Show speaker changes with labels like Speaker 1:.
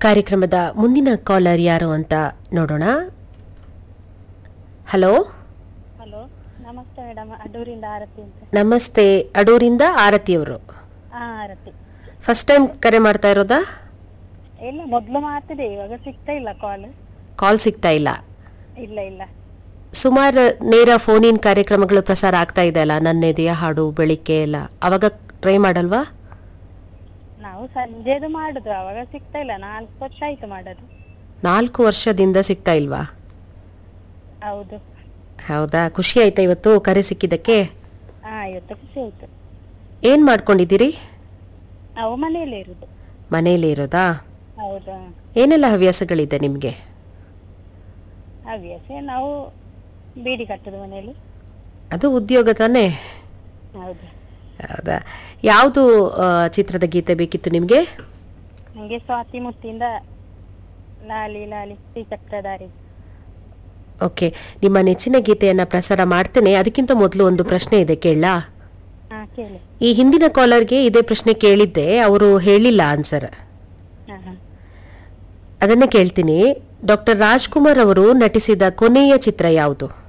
Speaker 1: ಕಾರ್ಯಕ್ರಮದ ಮುಂದಿನ ಕಾಲರ್ ಯಾರು ಅಂತ ನೋಡೋಣ. ಹಲೋ
Speaker 2: ಹಲೋ, ನಮಸ್ತೆ ಮೇಡಮ್. ಅಡೂರಿಂದ ಆರತಿ ಅಂತ.
Speaker 1: ನಮಸ್ತೆ, ಅಡೂರಿಂದ ಆರತಿ ಅವರು.
Speaker 2: ಆರತಿ
Speaker 1: ಫಸ್ಟ್ ಟೈಮ್ ಕರೆ ಮಾಡ್ತಾ ಇರೋದಾ?
Speaker 2: ಇಲ್ಲ, ಮೊದ್ಲು ಮಾಡ್ತಿದೆ, ಇವಾಗ ಸಿಗ್ತಾ ಇಲ್ಲ
Speaker 1: ಕಾಲ್ ಸಿಗ್ತಾ ಇಲ್ಲ.
Speaker 2: ಇಲ್ಲ ಇಲ್ಲ,
Speaker 1: ಸುಮಾರು ನೇರ ಫೋನ್ ಇನ್ ಕಾರ್ಯಕ್ರಮಗಳು ಪ್ರಸಾರ ಆಗ್ತಾ ಇದೆ ಅಲ್ಲ, ನನ್ನೆದೆಯ ಹಾಡು ಬೆಳಿಗ್ಗೆ ಎಲ್ಲ, ಅವಾಗ ಟ್ರೈ ಮಾಡಲ್ವಾ?
Speaker 2: ನಾವು ಸಂಜೆದು ಮಾಡುದು, ಅವಾಗ ಸಿಗ್ತಾ ಇಲ್ಲ. 4 ವರ್ಷ ಆಯ್ತು ಮಾಡೋದು.
Speaker 1: 4 ವರ್ಷದಿಂದ ಸಿಗ್ತಾ ಇಲ್ವಾ?
Speaker 2: ಹೌದು.
Speaker 1: ಹೌದಾ, ಖುಷಿ ಆಯ್ತಾ ಇವತ್ತು ಕರೆ ಸಿಕ್ಕಿದ್ದಕ್ಕೆ?
Speaker 2: ಇವತ್ತು ಖುಷಿ ಆಯ್ತು.
Speaker 1: ಏನ್ ಮಾಡ್ಕೊಂಡಿದ್ದೀರಿ?
Speaker 2: ನಾವು ಮನೆಯಲ್ಲೇ ಇರುದು.
Speaker 1: ಮನೆಯಲ್ಲೇ ಇರೋದಾ?
Speaker 2: ಹೌದಾ.
Speaker 1: ಏನೆಲ್ಲ ಹವ್ಯಾಸಗಳಿದೆ ನಿಮ್ಗೆ?
Speaker 2: ಹವ್ಯಾಸ ನಾವು ಬೀಡಿ ಕಟ್ಟುದು ಮನೆಯಲ್ಲಿ.
Speaker 1: ಅದು ಉದ್ಯೋಗ ತಾನೇ?
Speaker 2: ಹೌದು.
Speaker 1: ಹೌದಾ. ಯಾವುದು ಚಿತ್ರದ ಗೀತೆ ಬೇಕಿತ್ತು ನಿಮ್ಗೆ?
Speaker 2: ನಂಗೆ ಸ್ವಾತಿ ಮುತ್ತಿಂದ ಲಾಲಿ ಲಾಲಿ ಶ್ರೀಚಕ್ರಧಾರಿ.
Speaker 1: ಓಕೆ, ನಿಮ್ಮ ನೆಚ್ಚಿನ ಗೀತೆಯನ್ನ ಪ್ರಸಾರ ಮಾಡ್ತೇನೆ. ಅದಕ್ಕಿಂತ ಮೊದಲು ಒಂದು ಪ್ರಶ್ನೆ ಇದೆ, ಕೇಳಲಾ?
Speaker 2: ಕೇಳಿ.
Speaker 1: ಈ ಹಿಂದಿನ ಕಾಲರ್ಗೆ ಇದೇ ಪ್ರಶ್ನೆ ಕೇಳಿದ್ದೆ, ಅವರು ಹೇಳಿಲ್ಲ ಆನ್ಸರ್. ಅದನ್ನೇ ಕೇಳ್ತೀನಿ. ಡಾಕ್ಟರ್ ರಾಜ್ಕುಮಾರ್ ಅವರು ನಟಿಸಿದ ಕೊನೆಯ ಚಿತ್ರ ಯಾವುದು?